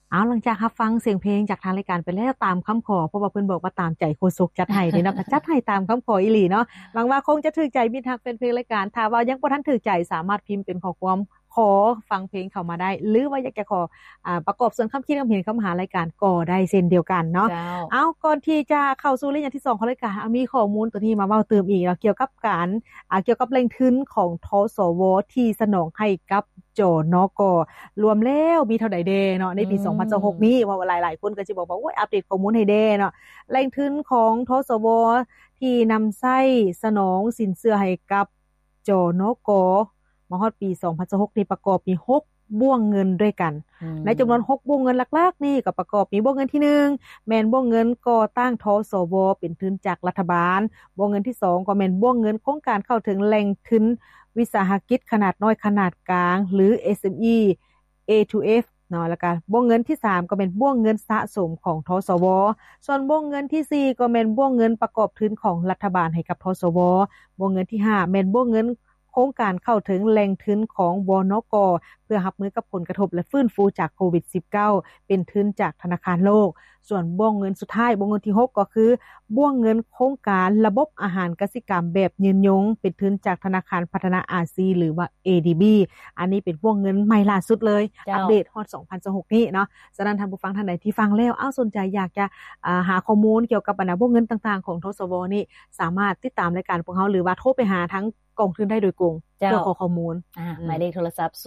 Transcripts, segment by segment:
เอาหลังจากรับฟังเสียงเพลงจากทางรายการไปแล้วตามคำขอเพราะว่าเพิ่นบอกว่าตามใจโฆษกจัดให้นี่เนาะก็จัดให้ตามคำขออีหลีเนาะหวังว่าคงจะถูกใจมิตรฮักแฟนเพลงรายการถ้าว่ายังบ่ทันถูกใจสามารถพิมพ์เป็นข้อความขอฟังเพลงเข้ามาได้หรือว่าอยากจะขอประกอบส่วนคำคิดความเห็นเข้ามาหารายการก็ได้เช่นเดียวกันเนาะเจ้าเอาก่อนที่จะเข้าสู่เรื่องอย่างที่2ของรายการมีข้อมูลตัวนี้มาเว้าเติมอีกเนาะเกี่ยวกับการเกี่ยวกับแหล่งทุนของทสวที่สนองให้กับจนก.รวมแล้วมีเท่าใดเด้เนาะในปี2026นี้ว่าหลายๆคนก็สิบอกว่าโอ้ยอัปเดตข้อมูลให้เด้เนาะแหล่งทุนของทสวที่นำใช้สนองสินเชื่อให้กับจนก.มาฮอดปี2026นี้ประกอบมี6บ่วงเงินด้วยกันในจำนวน6บ่วงเงินหลักๆนี่ก็ประกอบมีบ่วงเงินที่1แม่นบ่วงเงินก่อตั้งทสวเป็นทุนจากรัฐบาลบ่วงเงินที่2ก็แม่นบ่วงเงินโครงการเข้าถึงแหล่งทุนวิสาหกิจขนาดน้อยขนาดกลางหรือ SME A2F เนาะแล้วก็บ่วงเงินที่3ก็เป็นบ่วงเงินสะสมของทสวส่วนบ่วงเงินที่4ก็แม่นบ่วงเงินประกอบทุนของรัฐบาลให้กับทสวบ่วงเงินที่5แม่นบ่วงเงินโครงการเข้าถึงแหล่งทุนของบนก.เพื่อรับมือกับผลกระทบและฟื้นฟูจากโควิด -19 เป็นทุนจากธนาคารโลกส่วนบ่วงเงินสุดท้ายบ่วงเงินที่6ก็คือบ่วงเงินโครงการระบบอาหารกสิกรรมแบบยืนยงเป็นทุนจากธนาคารพัฒนาอาเซียนหรือว่า ADB อันนี้เป็นบ่วงเงินใหม่ล่าสุดเลยอัปเดตฮอด2026นี้เนาะฉะนั้นท่านผู้ฟังท่านใดที่ฟังแล้วสนใจอยากจะหาข้อมูลเกี่ยวกับบรรดาบ่วงเงินต่างๆของทสวนี่สามารถติดตามรายการพวกเฮาหรือว่าโทรไปหาทั้งกองทุนได้โดยตรงเพื่อขอข้อมูลหมายเลขโทรศัพท์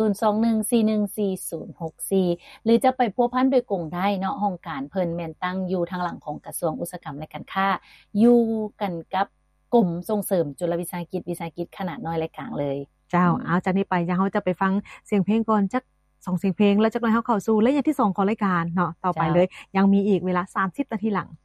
0214144064หรือจะไปพัวพันโดยกงได้เนาะห้องการเพิ่นแม่นตั้งอยู่ทางหลังของกระทรวงอุตสาหกรรมและการค้าอยู่กันกับกรมส่งเสริมจุลวิสาหกิจขนาดน้อยและกลางเลยเจ้าเอาจากนี้ไปเฮาจะไปฟังเสียงเพลงก่อนจัก2เสียงเพลงแล้วจักหน่อยเฮาเข้าสู่และอย่างที่2ของรายการเนาะต่อไปเลยยังมีอีกเวลา30นาทีหลัง